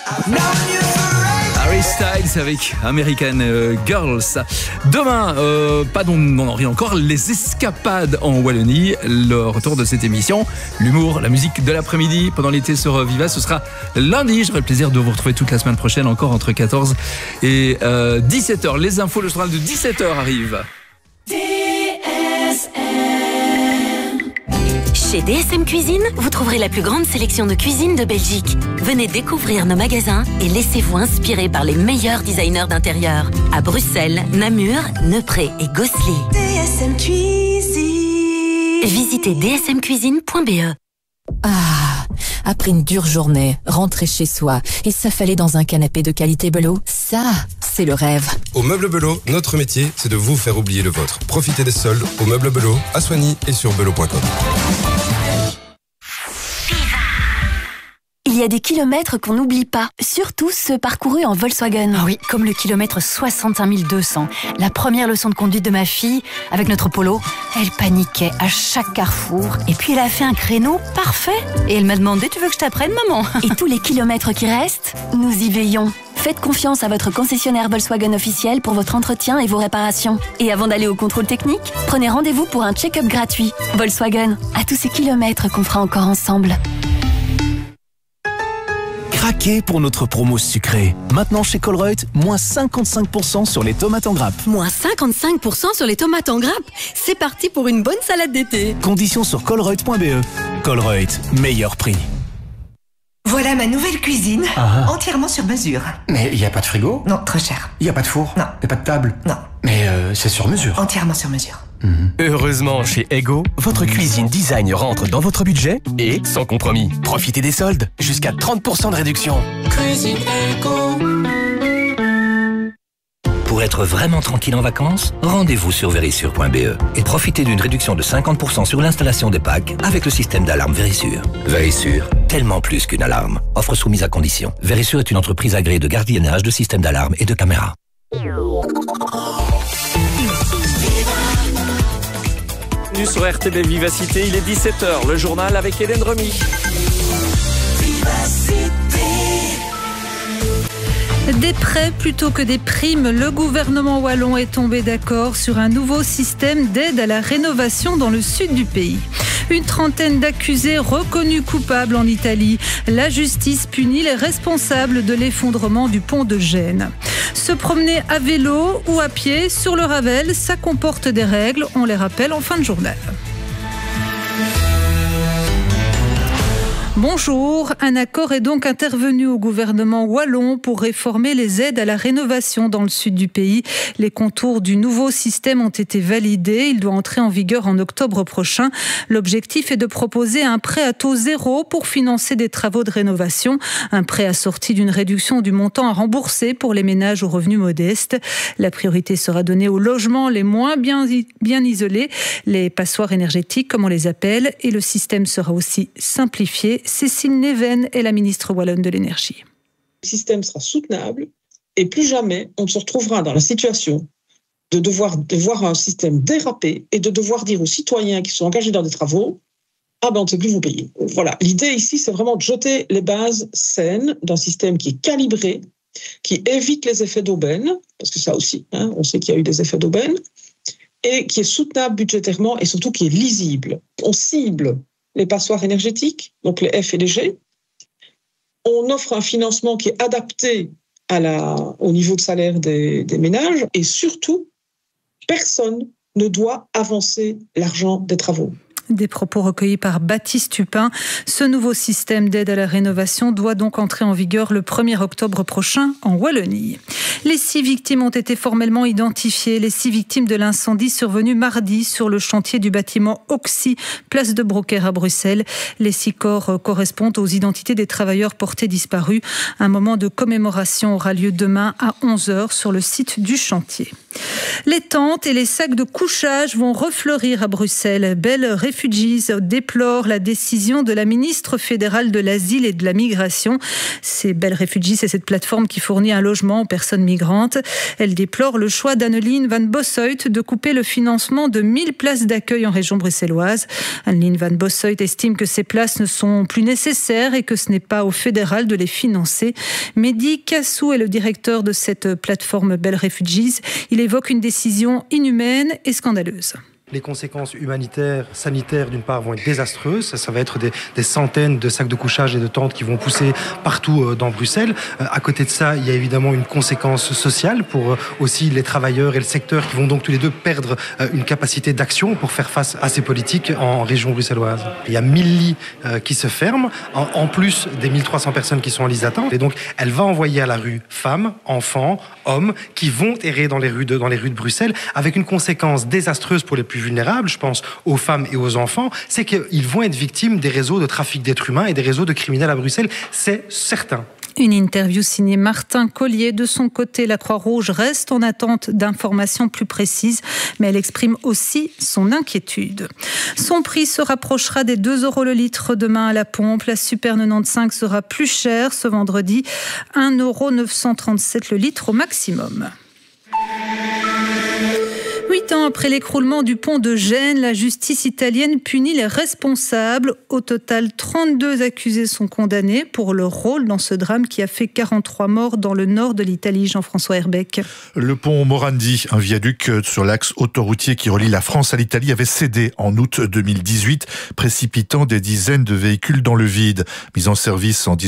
Harry Styles avec American Girls. Demain, on en rit encore, les escapades en Wallonie. Le retour de cette émission, l'humour, la musique de l'après-midi pendant l'été sur Viva, ce sera lundi. J'aurai le plaisir de vous retrouver toute la semaine prochaine, encore entre 14 et 17h. Les infos, le journal de 17h arrive. Chez DSM Cuisine, vous trouverez la plus grande sélection de cuisine de Belgique. Venez découvrir nos magasins et laissez-vous inspirer par les meilleurs designers d'intérieur. À Bruxelles, Namur, Neupré et Gosselies. DSM Cuisine. Visitez dsmcuisine.be. Après une dure journée, rentrer chez soi et s'affaler dans un canapé de qualité Belot, ça, c'est le rêve. Au Meuble Belot, notre métier, c'est de vous faire oublier le vôtre. Profitez des soldes au Meuble Belot, à Soigny et sur belot.com. Il y a des kilomètres qu'on n'oublie pas, surtout ceux parcourus en Volkswagen. Ah oui, comme le kilomètre 65 200. La première leçon de conduite de ma fille, avec notre Polo, elle paniquait à chaque carrefour. Et puis elle a fait un créneau parfait. Et elle m'a demandé, tu veux que je t'apprenne, maman? Et tous les kilomètres qui restent, nous y veillons. Faites confiance à votre concessionnaire Volkswagen officiel pour votre entretien et vos réparations. Et avant d'aller au contrôle technique, prenez rendez-vous pour un check-up gratuit. Volkswagen, à tous ces kilomètres qu'on fera encore ensemble. Craquez pour notre promo sucrée. Maintenant chez Colruyt, moins 55% sur les tomates en grappe. Moins 55% sur les tomates en grappe. C'est parti pour une bonne salade d'été. Conditions sur colruyt.be. Colruyt, meilleur prix. Voilà ma nouvelle cuisine, entièrement sur mesure. Mais il n'y a pas de frigo? Non, trop cher. Il n'y a pas de four? Non. Il n'y a pas de table? Non. Mais c'est sur mesure. Entièrement sur mesure. Heureusement, chez Ego, votre cuisine design rentre dans votre budget et sans compromis. Profitez des soldes, jusqu'à 30% de réduction. Cuisine Ego. Pour être vraiment tranquille en vacances, rendez-vous sur Verisure.be et profitez d'une réduction de 50% sur l'installation des packs avec le système d'alarme Verisure. Verisure, tellement plus qu'une alarme. Offre soumise à condition. Verisure est une entreprise agréée de gardiennage de systèmes d'alarme et de caméras. Sur RTB Vivacité, il est 17h, le journal avec Hélène Remy. Des prêts plutôt que des primes, le gouvernement wallon est tombé d'accord sur un nouveau système d'aide à la rénovation dans le sud du pays. Une trentaine d'accusés reconnus coupables en Italie. La justice punit les responsables de l'effondrement du pont de Gênes. Se promener à vélo ou à pied sur le Ravel, ça comporte des règles, on les rappelle en fin de journal. Bonjour, un accord est donc intervenu au gouvernement wallon pour réformer les aides à la rénovation dans le sud du pays. Les contours du nouveau système ont été validés, il doit entrer en vigueur en octobre prochain. L'objectif est de proposer un prêt à taux zéro pour financer des travaux de rénovation, un prêt assorti d'une réduction du montant à rembourser pour les ménages aux revenus modestes. La priorité sera donnée aux logements les moins bien isolés, les passoires énergétiques comme on les appelle, et le système sera aussi simplifié. Cécile Neven est la ministre wallonne de l'énergie. Le système sera soutenable et plus jamais on se retrouvera dans la situation de voir un système déraper et de devoir dire aux citoyens qui sont engagés dans des travaux « Ah ben on ne sait plus vous payer ». Voilà, l'idée ici c'est vraiment de jeter les bases saines d'un système qui est calibré, qui évite les effets d'aubaine, parce que ça aussi, on sait qu'il y a eu des effets d'aubaine, et qui est soutenable budgétairement et surtout qui est lisible. On cible les passoires énergétiques, donc les F et les G. On offre un financement qui est adapté au niveau de salaire des ménages et surtout, personne ne doit avancer l'argent des travaux. Des propos recueillis par Baptiste Tupin. Ce nouveau système d'aide à la rénovation doit donc entrer en vigueur le 1er octobre prochain en Wallonie. Les 6 victimes ont été formellement identifiées. Les 6 victimes de l'incendie survenu mardi sur le chantier du bâtiment Oxy, place de Brocaire à Bruxelles. Les 6 corps correspondent aux identités des travailleurs portés disparus. Un moment de commémoration aura lieu demain à 11h sur le site du chantier. Les tentes et les sacs de couchage vont refleurir à Bruxelles. Belle réflexion Refugees déplore la décision de la ministre fédérale de l'Asile et de la Migration. C'est Bell Refugees, c'est cette plateforme qui fournit un logement aux personnes migrantes. Elle déplore le choix d'Anneleen van Bossuyt de couper le financement de 1000 places d'accueil en région bruxelloise. Anneleen van Bossuyt estime que ces places ne sont plus nécessaires et que ce n'est pas au fédéral de les financer. Mehdi Kassou est le directeur de cette plateforme Bell Refugees. Il évoque une décision inhumaine et scandaleuse. Les conséquences humanitaires, sanitaires d'une part vont être désastreuses. Ça va être des centaines de sacs de couchage et de tentes qui vont pousser partout dans Bruxelles. À côté de ça, il y a évidemment une conséquence sociale pour aussi les travailleurs et le secteur qui vont donc tous les deux perdre une capacité d'action pour faire face à ces politiques en région bruxelloise. Il y a 1000 lits qui se ferment, en plus des 1300 personnes qui sont en liste d'attente. Et donc, elle va envoyer à la rue femmes, enfants, hommes qui vont errer dans les rues de Bruxelles avec une conséquence désastreuse pour les plus vulnérables, je pense aux femmes et aux enfants, c'est qu'ils vont être victimes des réseaux de trafic d'êtres humains et des réseaux de criminels à Bruxelles, c'est certain. Une interview signée Martin Collier. De son côté, la Croix-Rouge reste en attente d'informations plus précises, mais elle exprime aussi son inquiétude. Son prix se rapprochera des 2 € le litre demain à la pompe. La Super 95 sera plus chère ce vendredi, 1,937 € le litre au maximum. 8 ans après l'écroulement du pont de Gênes, la justice italienne punit les responsables. Au total, 32 accusés sont condamnés pour leur rôle dans ce drame qui a fait 43 morts dans le nord de l'Italie. Jean-François Herbeck. Le pont Morandi, un viaduc sur l'axe autoroutier qui relie la France à l'Italie, avait cédé en août 2018, précipitant des dizaines de véhicules dans le vide. Mis en service en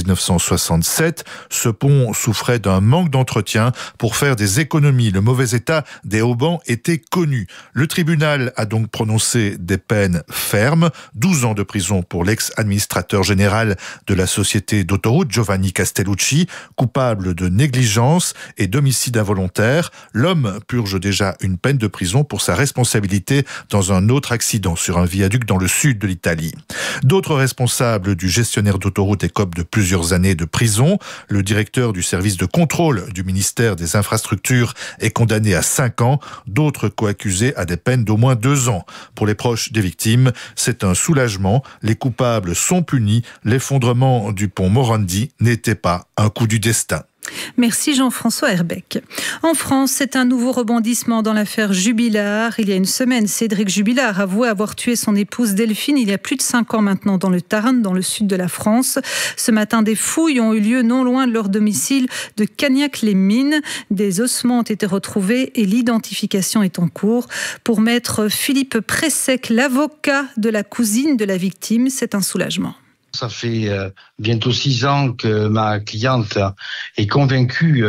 1967, ce pont souffrait d'un manque d'entretien. Pour faire des économies, le mauvais état des haubans était connu. Le tribunal a donc prononcé des peines fermes, 12 ans de prison pour l'ex-administrateur général de la société d'autoroute Giovanni Castellucci, coupable de négligence et d'homicide involontaire. L'homme purge déjà une peine de prison pour sa responsabilité dans un autre accident sur un viaduc dans le sud de l'Italie. D'autres responsables du gestionnaire d'autoroute écopent de plusieurs années de prison. Le directeur du service de contrôle du ministère des Infrastructures est condamné à 5 ans. D'autres co-accusés à des peines d'au moins 2 ans. Pour les proches des victimes, c'est un soulagement. Les coupables sont punis. L'effondrement du pont Morandi n'était pas un coup du destin. Merci Jean-François Herbeck. En France, c'est un nouveau rebondissement dans l'affaire Jubilard. Il y a une semaine, Cédric Jubilard avouait avoir tué son épouse Delphine il y a plus de 5 ans maintenant dans le Tarn, dans le sud de la France. Ce matin, des fouilles ont eu lieu non loin de leur domicile de Cagnac-les-Mines. Des ossements ont été retrouvés et l'identification est en cours. Pour maître Philippe Pressec, l'avocat de la cousine de la victime, c'est un soulagement. Ça fait bientôt 6 ans que ma cliente est convaincue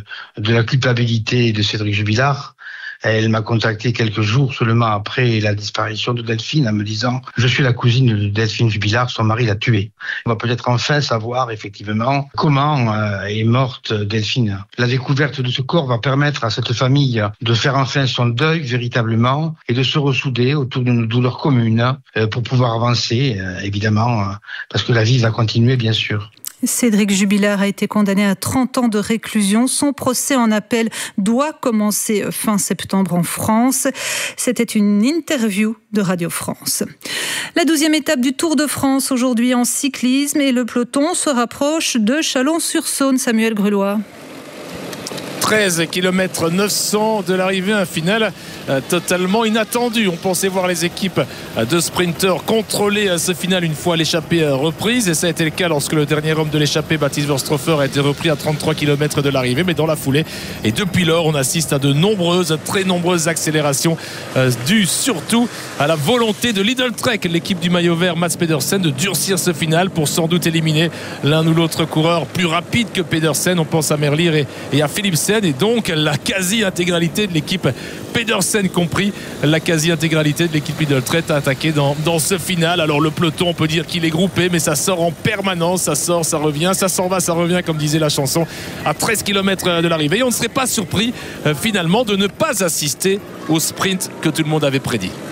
de la culpabilité de Cédric Jubilard. Elle m'a contacté quelques jours seulement après la disparition de Delphine en me disant « Je suis la cousine de Delphine Jubilard, son mari l'a tuée ». On va peut-être enfin savoir effectivement comment est morte Delphine. La découverte de ce corps va permettre à cette famille de faire enfin son deuil véritablement et de se ressouder autour d'une douleur commune pour pouvoir avancer, évidemment, parce que la vie va continuer bien sûr. Cédric Jubilard a été condamné à 30 ans de réclusion. Son procès en appel doit commencer fin septembre en France. C'était une interview de Radio France. La 12e étape du Tour de France aujourd'hui en cyclisme et le peloton se rapproche de Chalon-sur-Saône. Samuel Grulois. 13 km 900 de l'arrivée, un final totalement inattendu. On pensait voir les équipes de sprinteurs contrôler ce final une fois l'échappée reprise, et ça a été le cas lorsque le dernier homme de l'échappée, Baptiste Verstroffer, a été repris à 33 km de l'arrivée. Mais dans la foulée et depuis lors, on assiste à de très nombreuses accélérations dues surtout à la volonté de Lidl Trek, l'équipe du maillot vert Mats Pedersen, de durcir ce final pour sans doute éliminer l'un ou l'autre coureur plus rapide que Pedersen. On pense à Merlier et à Philipsen, et donc la quasi-intégralité de l'équipe Pedersen compris, la quasi-intégralité de l'équipe Lidl Trek a attaqué dans ce final. Alors le peloton, on peut dire qu'il est groupé, mais ça sort en permanence, ça sort, ça revient, ça s'en va, ça revient, comme disait la chanson, à 13 km de l'arrivée. Et on ne serait pas surpris finalement de ne pas assister au sprint que tout le monde avait prédit.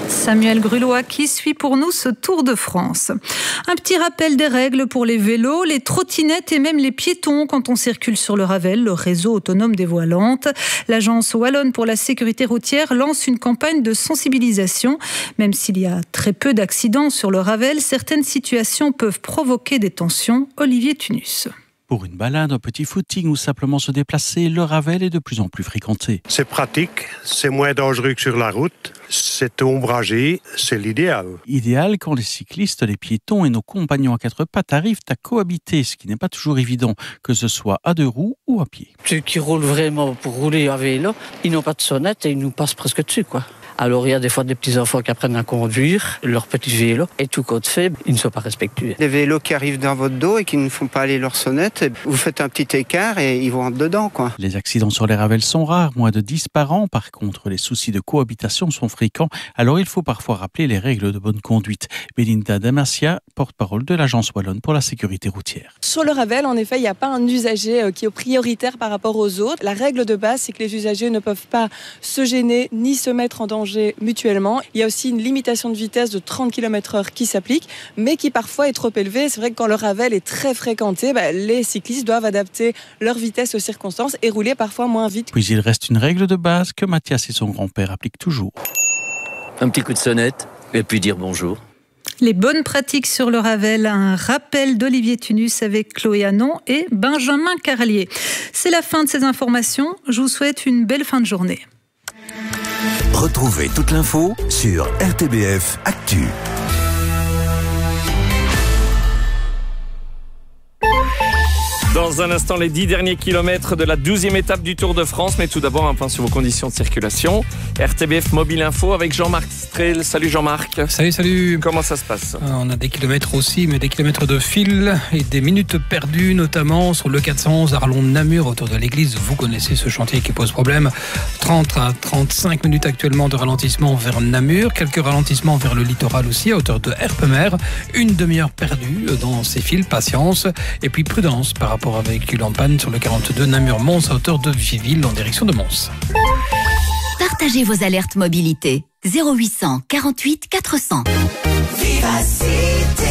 Samuel Grulois qui suit pour nous ce Tour de France. Un petit rappel des règles pour les vélos, les trottinettes et même les piétons quand on circule sur le Ravel, le réseau autonome des voies lentes. L'Agence wallonne pour la sécurité routière lance une campagne de sensibilisation. Même s'il y a très peu d'accidents sur le Ravel, certaines situations peuvent provoquer des tensions. Olivier Tunus. Pour une balade, un petit footing ou simplement se déplacer, le Ravel est de plus en plus fréquenté. C'est pratique, c'est moins dangereux que sur la route, c'est ombragé, c'est l'idéal. Idéal quand les cyclistes, les piétons et nos compagnons à quatre pattes arrivent à cohabiter, ce qui n'est pas toujours évident, que ce soit à deux roues ou à pied. Ceux qui roulent vraiment pour rouler à vélo, ils n'ont pas de sonnette et ils nous passent presque dessus, quoi. Alors il y a des fois des petits enfants qui apprennent à conduire leur petit vélo et tout compte fait, ils ne sont pas respectueux. Les vélos qui arrivent dans votre dos et qui ne font pas aller leur sonnette, vous faites un petit écart et ils vont entre dedans, quoi. Les accidents sur les Ravels sont rares, moins de 10 par an. Par contre, les soucis de cohabitation sont fréquents, alors il faut parfois rappeler les règles de bonne conduite. Belinda Damassia, porte-parole de l'Agence wallonne pour la sécurité routière. Sur le Ravel, en effet, il n'y a pas un usager qui est prioritaire par rapport aux autres. La règle de base, c'est que les usagers ne peuvent pas se gêner ni se mettre en danger mutuellement. Il y a aussi une limitation de vitesse de 30 km/h qui s'applique, mais qui parfois est trop élevée. C'est vrai que quand le Ravel est très fréquenté, les cyclistes doivent adapter leur vitesse aux circonstances et rouler parfois moins vite. Puis il reste une règle de base que Mathias et son grand-père appliquent toujours. Un petit coup de sonnette et puis dire bonjour. Les bonnes pratiques sur le Ravel, un rappel d'Olivier Tunus avec Chloé Hanon et Benjamin Carlier. C'est la fin de ces informations. Je vous souhaite une belle fin de journée. Retrouvez toute l'info sur RTBF Actu. Dans un instant, les 10 derniers kilomètres de la 12e étape du Tour de France. Mais tout d'abord, un point sur vos conditions de circulation. RTBF Mobile Info avec Jean-Marc Strel. Salut Jean-Marc. Salut. Comment ça se passe ? On a des kilomètres aussi, mais des kilomètres de fil et des minutes perdues, notamment sur le 411 Arlon-Namur, autour de l'église. Vous connaissez ce chantier qui pose problème. 30 à 35 minutes actuellement de ralentissement vers Namur. Quelques ralentissements vers le littoral aussi, à hauteur de Herpemer. Une demi-heure perdue dans ces fils. Patience. Et puis prudence par rapport à un véhicule en panne sur le 42 Namur-Mons à hauteur de Viville en direction de Mons. Partagez vos alertes mobilité. 0800 48 400. Vivacité.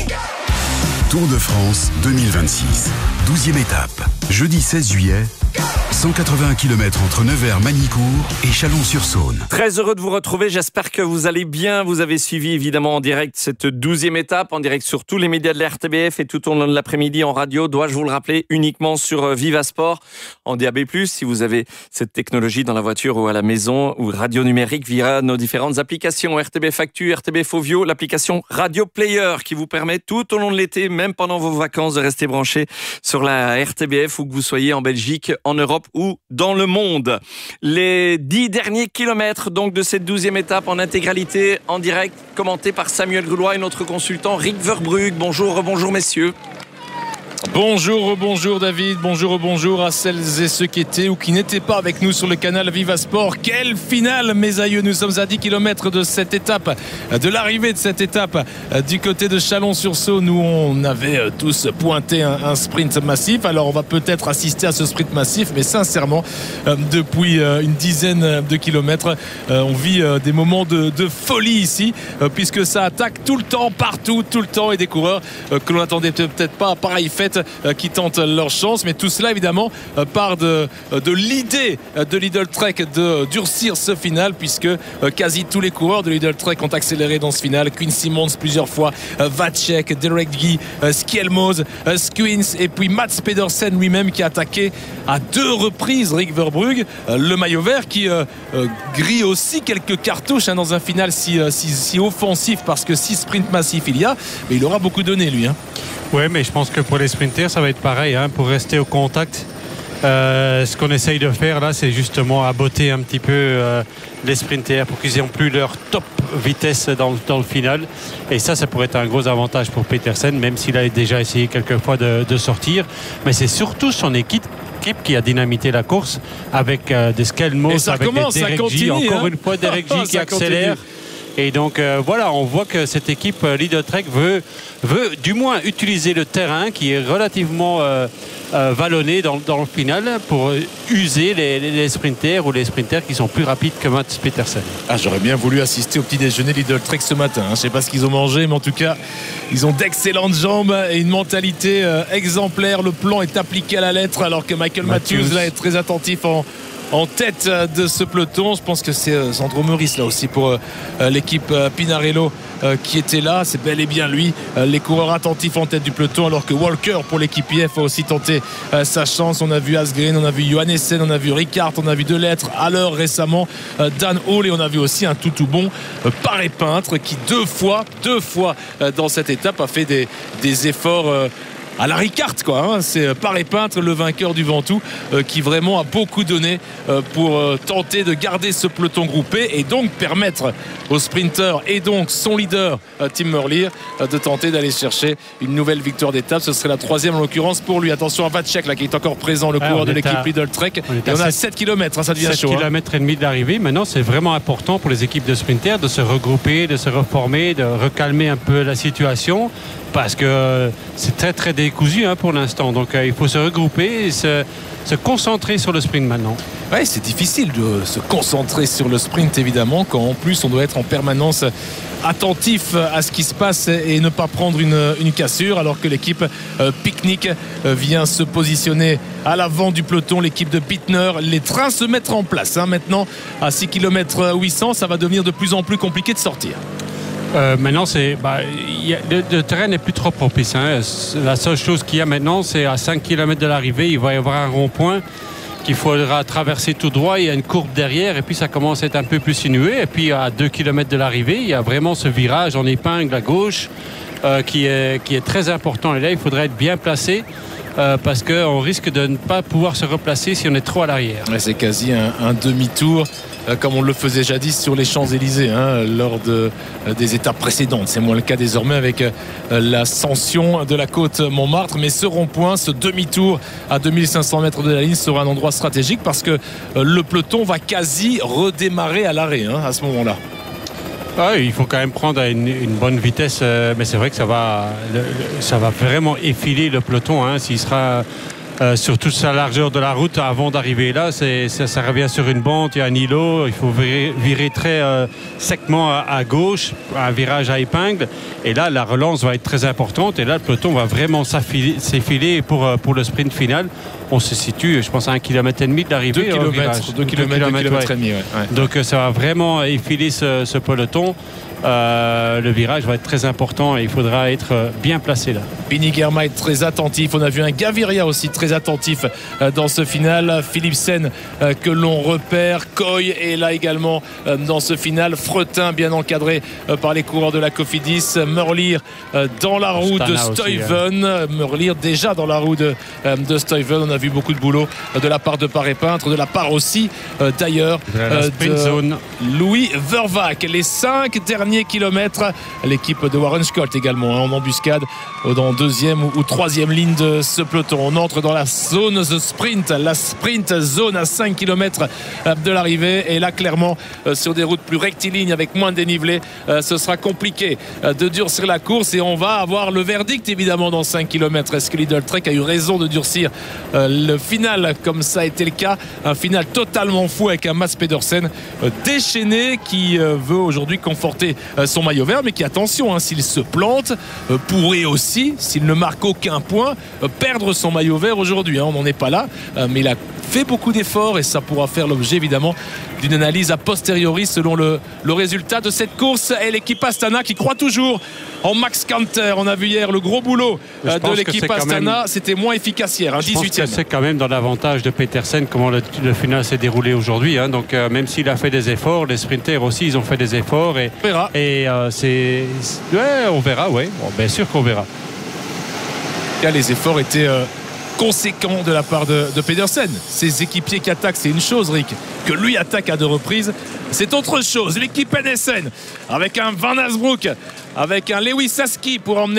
Tour de France 2026. 12e étape. Jeudi 16 juillet. 181 km entre Nevers, Magnicourt et Chalon-sur-Saône. Très heureux de vous retrouver, j'espère que vous allez bien. Vous avez suivi évidemment en direct cette 12e étape, en direct sur tous les médias de la RTBF et tout au long de l'après-midi en radio, dois-je vous le rappeler, uniquement sur Vivasport, en DAB+, si vous avez cette technologie dans la voiture ou à la maison, ou radio numérique via nos différentes applications, RTBF Actu, RTBF Ovio, l'application Radio Player qui vous permet tout au long de l'été, même pendant vos vacances, de rester branché sur la RTBF, où que vous soyez en Belgique, en Europe ou dans le monde. Les 10 derniers kilomètres donc de cette 12e étape en intégralité, en direct, commenté par Samuel Grulois et notre consultant Rick Verbrugge. Bonjour messieurs. Bonjour David, bonjour à celles et ceux qui étaient ou qui n'étaient pas avec nous sur le canal Vivasport. Quelle finale, mes aïeux, nous sommes à 10 km de cette étape, de l'arrivée de cette étape du côté de Chalon-sur-Saône, où on avait tous pointé un sprint massif. Alors on va peut-être assister à ce sprint massif, mais sincèrement, depuis une dizaine de kilomètres, on vit des moments de folie ici, puisque ça attaque tout le temps, partout, tout le temps, et des coureurs que l'on n'attendait peut-être pas à pareille fête qui tentent leur chance, mais tout cela évidemment part de l'idée de Lidl Trek de durcir ce final, puisque quasi tous les coureurs de Lidl Trek ont accéléré dans ce final. Quinn Simmons plusieurs fois, Vacek, Derek Guy, Skjelmose, Skuins, et puis Mats Pedersen lui-même qui a attaqué à 2 reprises Rick Verbrugge, le maillot vert, qui grille aussi quelques cartouches dans un final si offensif, parce que si sprint massif il y a, mais il aura beaucoup donné lui. Oui, mais je pense que pour les sprinters, ça va être pareil, pour rester au contact. Ce qu'on essaye de faire là, c'est justement aboter un petit peu les sprinters pour qu'ils n'aient plus leur top vitesse dans le final. Et ça pourrait être un gros avantage pour Petersen, même s'il a déjà essayé quelques fois de sortir. Mais c'est surtout son équipe qui a dynamité la course avec des Skjelmose, avec des Derek Guy, encore une fois Derek Guy qui accélère. Et donc voilà, on voit que cette équipe Lidl Trek veut du moins utiliser le terrain qui est relativement vallonné dans le final pour user les sprinters ou les sprinters qui sont plus rapides que Mats Petersen. J'aurais bien voulu assister au petit déjeuner Lidl Trek ce matin. Je ne sais pas ce qu'ils ont mangé, mais en tout cas, ils ont d'excellentes jambes et une mentalité exemplaire. Le plan est appliqué à la lettre, alors que Michael Matthews là est très attentif en tête de ce peloton. Je pense que c'est Sandro Meurice là aussi pour l'équipe Pinarello qui était là. C'est bel et bien lui, les coureurs attentifs en tête du peloton, alors que Walker pour l'équipe IF a aussi tenté sa chance. On a vu Asgreen, on a vu Johannessen, on a vu Ricard, on a vu Delettre à l'heure récemment, Dan Hall, et on a vu aussi un tout bon Paré Peintre qui deux fois dans cette étape a fait des efforts à la Ricard, quoi. C'est Paré Peintre, le vainqueur du Ventoux, qui vraiment a beaucoup donné pour tenter de garder ce peloton groupé et donc permettre au sprinter et donc son leader Tim Merlier de tenter d'aller chercher une nouvelle victoire d'étape. Ce serait la 3e en l'occurrence pour lui. Attention à Vacek là qui est encore présent, le coureur de l'équipe Lidl Trek. Et on a 7 km, ça devient chaud. 7 km et demi d'arrivée. Maintenant, c'est vraiment important pour les équipes de sprinters de se regrouper, de se reformer, de recalmer un peu la situation, parce que c'est très décousu pour l'instant. Donc il faut se regrouper et se concentrer sur le sprint maintenant. Ouais, c'est difficile de se concentrer sur le sprint évidemment, quand en plus on doit être en permanence attentif à ce qui se passe et ne pas prendre une cassure, alors que l'équipe Picnic vient se positionner à l'avant du peloton. L'équipe de Bittner, les trains se mettent en place maintenant à 6 km 800. Ça va devenir de plus en plus compliqué de sortir. Maintenant, le terrain n'est plus trop propice. La seule chose qu'il y a maintenant, c'est à 5 km de l'arrivée, il va y avoir un rond-point qu'il faudra traverser tout droit. Il y a une courbe derrière et puis ça commence à être un peu plus sinueux. Et puis à 2 km de l'arrivée, il y a vraiment ce virage en épingle à gauche qui est très important. Et là, il faudrait être bien placé. Parce qu'on risque de ne pas pouvoir se replacer si on est trop à l'arrière. C'est quasi un demi-tour comme on le faisait jadis sur les Champs-Élysées lors des étapes précédentes. C'est moins le cas désormais avec l'ascension de la côte Montmartre, mais ce rond-point, ce demi-tour à 2500 mètres de la ligne sera un endroit stratégique parce que le peloton va quasi redémarrer à l'arrêt à ce moment-là. Il faut quand même prendre une bonne vitesse, mais c'est vrai que ça va vraiment effiler le peloton. S'il sera sur toute sa largeur de la route avant d'arriver là, ça revient sur une bande, il y a un îlot, il faut virer très secement à gauche, un virage à épingle, et là la relance va être très importante, et là le peloton va vraiment s'effiler pour le sprint final. On se situe, je pense, à 1,5 km de l'arrivée. 2 km et demi. Donc ça va vraiment effiler ce peloton. Le virage va être très important et il faudra être bien placé là. Bini Girma est très attentif. On a vu un Gaviria aussi très attentif dans ce final. Philipsen que l'on repère. Coy est là également dans ce final. Fretin bien encadré par les coureurs de la Cofidis. Merlier dans la roue de Stuyven. Merlier déjà dans la roue de Stuyven. On a vu beaucoup de boulot de la part de Paré Peintre, de la part aussi d'ailleurs de Louis Vervac. Les 5 derniers kilomètres, l'équipe de Warren Scott également en embuscade dans 2e ou 3e ligne de ce peloton. On entre dans la zone de sprint, la sprint zone à 5 km de l'arrivée, et là clairement sur des routes plus rectilignes avec moins de dénivelé, ce sera compliqué de durcir la course, et on va avoir le verdict évidemment dans 5 km. Est-ce que Lidl Trek a eu raison de durcir le final comme ça a été le cas, un final totalement fou avec un Mats Pedersen déchaîné qui veut aujourd'hui conforter son maillot vert, mais qui, attention, s'il se plante, pourrait aussi, s'il ne marque aucun point, perdre son maillot vert aujourd'hui. On n'en est pas là, mais il a fait beaucoup d'efforts et ça pourra faire l'objet évidemment d'une analyse a posteriori selon le résultat de cette course. Et l'équipe Astana qui croit toujours en Max Canter. On a vu hier le gros boulot de l'équipe Astana. C'était moins efficace hier, 18e. Je pense que c'est quand même dans l'avantage de Petersen comment le final s'est déroulé aujourd'hui. Donc même s'il a fait des efforts, les sprinters aussi ils ont fait des efforts. Et, on verra. On verra, oui. Bon, bien sûr qu'on verra. Les efforts étaient conséquents de la part de Pedersen. Ses équipiers qui attaquent, c'est une chose, Rick. Que lui attaque à 2 reprises, c'est autre chose. L'équipe NSN avec un Van Asbrook, avec un Lewis Aski pour emmener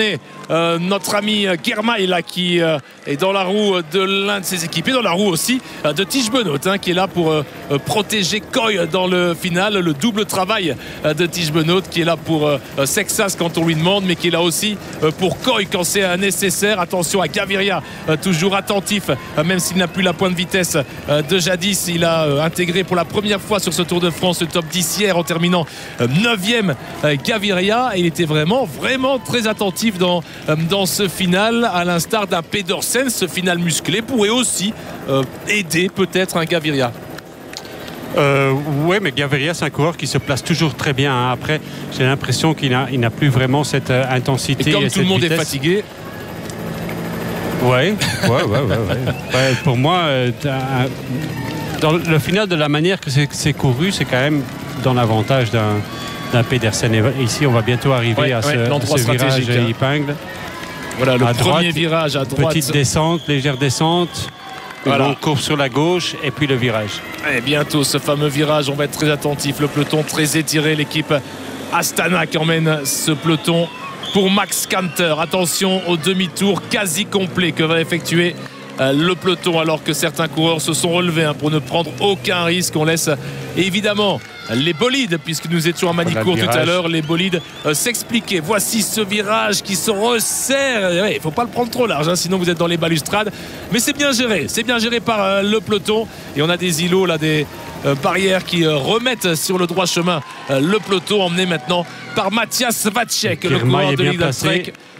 notre ami Girmay là, qui est dans la roue de l'un de ses équipiers, dans la roue aussi de Tige Benoît, qui est là pour protéger Coy dans le final. Le double travail de Tige Benoît qui est là pour Sexas quand on lui demande, mais qui est là aussi pour Coy quand c'est nécessaire. Attention à Gaviria, toujours attentif, même s'il n'a plus la pointe de vitesse de jadis. Il a intégré pour la première fois sur ce Tour de France le top 10 hier en terminant 9e Gaviria, et il était vraiment très attentif dans ce final, à l'instar d'un Pedersen. Ce final musclé pourrait aussi aider peut-être un Gaviria. Oui, mais Gaviria, c'est un coureur qui se place toujours très bien, hein. Après, j'ai l'impression qu'il n'a plus vraiment cette intensité. Et comme tout le monde vitesse. est fatigué. Ouais. Pour moi, dans le final, de la manière que c'est couru, c'est quand même dans l'avantage d'un Pedersen. Et ici, on va bientôt arriver à ce virage épingle. Voilà, le premier virage à droite. Petite descente, légère descente. Voilà. On court sur la gauche et puis le virage. Et bientôt ce fameux virage, on va être très attentif. Le peloton très étiré, l'équipe Astana qui emmène ce peloton pour Max Kanter. Attention au demi-tour quasi complet que va effectuer le peloton, alors que certains coureurs se sont relevés pour ne prendre aucun risque. On laisse évidemment les bolides, puisque nous étions à Manicourt tout à l'heure, les bolides s'expliquer. Voici ce virage qui se resserre. Il ne faut pas le prendre trop large, sinon vous êtes dans les balustrades. Mais c'est bien géré par le peloton. Et on a des îlots là, des barrières qui remettent sur le droit chemin le peloton, emmené maintenant par Mathias Vacek, le coureur de Lidl Trek.